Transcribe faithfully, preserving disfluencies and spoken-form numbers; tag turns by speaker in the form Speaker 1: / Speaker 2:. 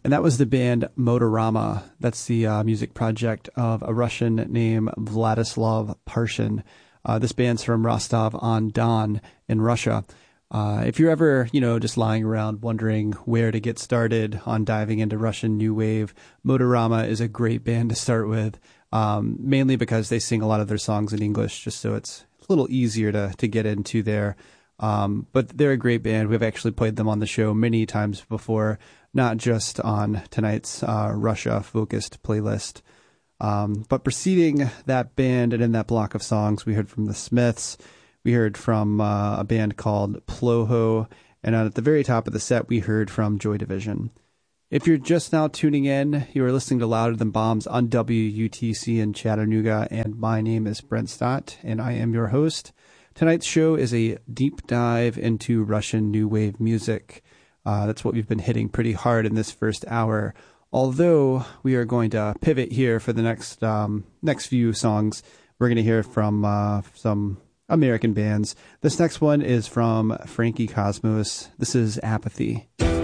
Speaker 1: And that was the band Motorama. That's the uh, music project of a Russian named Vladislav Parshin. Uh, this band's from Rostov-on-Don in Russia. Uh, if you're ever, you know, just lying around wondering where to get started on diving into Russian new wave, Motorama is a great band to start with, um, mainly because they sing a lot of their songs in English, just so it's a little easier to, to get into there. Um, but they're a great band. We've actually played them on the show many times before, not just on tonight's uh, Russia-focused playlist. Um, but preceding that band and in that block of songs, we heard from the Smiths. We heard from uh, a band called Ploho, and at the very top of the set, we heard from Joy Division. If you're just now tuning in, you are listening to Louder Than Bombs on W U T C in Chattanooga, and my name is Brent Stott, and I am your host. Tonight's show is a deep dive into Russian new wave music. Uh, that's what we've been hitting pretty hard in this first hour, although we are going to pivot here for the next um, next few songs. We're going to hear from uh, some American bands. This next one is from Frankie Cosmos. This is Apathy.